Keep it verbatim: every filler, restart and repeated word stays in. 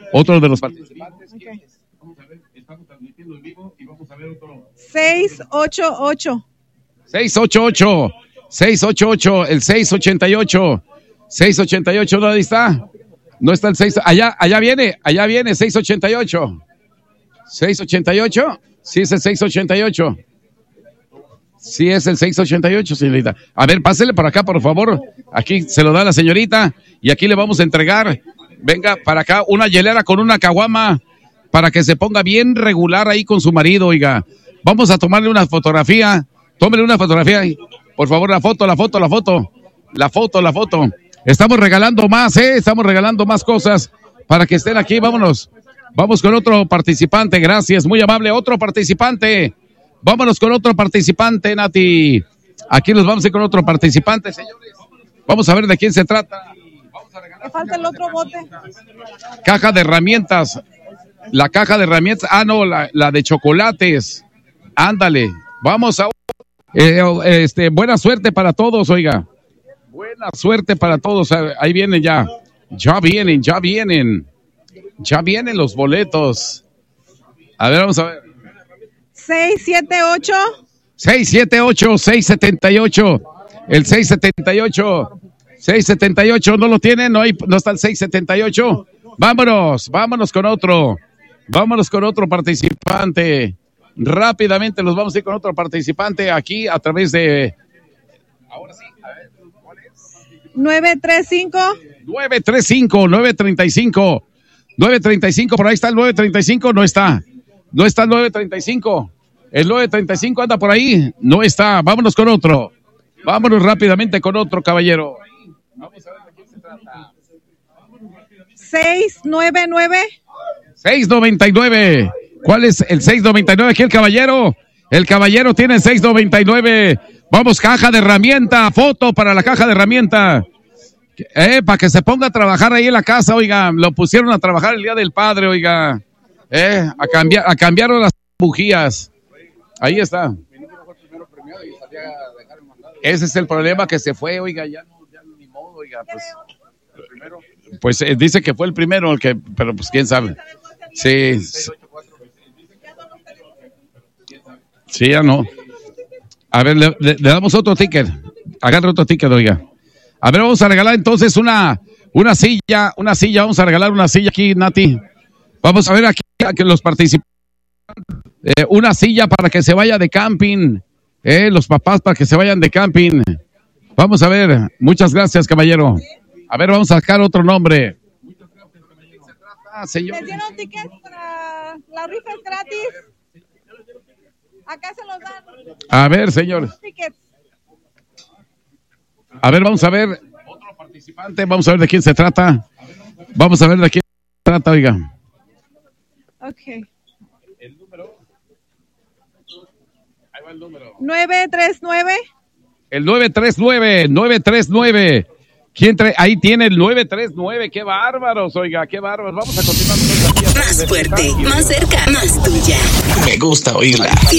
otro de los participantes. Okay. Vamos a ver, estamos transmitiendo en vivo y vamos a ver otro. seis ocho ocho. seis ocho ocho. seis ocho ocho, el seis ochenta y ocho. seis ochenta y ocho, ¿dónde está? No está el seis. Allá, allá viene, allá viene, seis ochenta y ocho. seis ochenta y ocho. Sí, es el seis ochenta y ocho. Sí, es el seis ochenta y ocho, señorita. A ver, pásele por acá, por favor. Aquí se lo da la señorita y aquí le vamos a entregar. Venga, para acá, una hielera con una caguama para que se ponga bien regular ahí con su marido, oiga. Vamos a tomarle una fotografía. Tómele una fotografía. Por favor, la foto, la foto, la foto. La foto, la foto. Estamos regalando más, ¿eh? Estamos regalando más cosas para que estén aquí. Vámonos. Vamos con otro participante. Gracias, muy amable. Otro participante. Vámonos con otro participante, Nati. Aquí nos vamos a ir con otro participante, señores. Vamos a ver de quién se trata. Vamos a regalar. Me falta el otro bote. Caja de herramientas. La caja de herramientas. Ah, no, la, la de chocolates. Ándale. Vamos a... Eh, este, buena suerte para todos, oiga. Buena suerte para todos. Ahí vienen ya. Ya vienen, ya vienen. Ya vienen los boletos. A ver, vamos a ver. seis siete ocho. seis siete ocho, seis setenta y ocho. El seis setenta y ocho. seis setenta y ocho, ¿no lo tienen? No, hay, no está el seis setenta y ocho. Vámonos, vámonos con otro. Vámonos con otro participante. Rápidamente los vamos a ir con otro participante aquí a través de... Ahora sí, a ver, ¿cuál es? nueve tres cinco. nueve tres cinco, nueve treinta y cinco. nueve treinta y cinco, por ahí está el nueve treinta y cinco, no está. No está el nueve treinta y cinco. El nueve treinta y cinco anda por ahí, no está. Vámonos con otro. Vámonos rápidamente con otro, caballero. Vamos a ver de quién se trata. seis nueve nueve. seis noventa y nueve. ¿Cuál es el seis noventa y nueve? Aquí el caballero. El caballero tiene seis noventa y nueve. Vamos, caja de herramienta. Foto para la caja de herramienta. Eh, para que se ponga a trabajar ahí en la casa, oiga. Lo pusieron a trabajar el día del padre, oiga. Eh, a cambiar, a cambiar las bujías. Ahí está. Ese es el problema, que se fue, oiga, ya no, ya ni modo, oiga, pues. Pues eh, dice que fue el primero, el que, pero pues quién sabe. Sí. Sí, ya no. A ver, le, le, le damos otro ticket. Agarre otro ticket, oiga. A ver, vamos a regalar entonces una, una silla, una silla, vamos a regalar una silla aquí, Nati. Vamos a ver aquí a que los participantes, eh, una silla para que se vaya de camping, eh, los papás para que se vayan de camping. Vamos a ver, muchas gracias, caballero. A ver, vamos a sacar otro nombre. Muchas gracias, caballero. Ah, señor. ¿Les dieron tickets para la rifa es gratis? Acá se los dan. A ver, señor. Tickets. A ver, vamos a ver. Otro participante, vamos a ver de quién se trata. Vamos a ver de quién se trata, oiga. Ok. El número. Ahí va el número. nueve tres nueve. El nueve tres nueve, nueve tres nueve. ¿Quién trae? Ahí tiene el nueve tres nueve. Qué bárbaros, oiga, qué bárbaros. Vamos a continuar. Más fuerte, más cerca, más tuya. Me gusta oírla.